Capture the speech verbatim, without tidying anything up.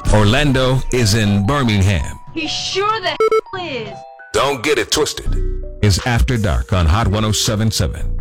Orlando is in Birmingham. He sure the hell is. Don't get it twisted. Is After Dark on Hot one oh seven point seven.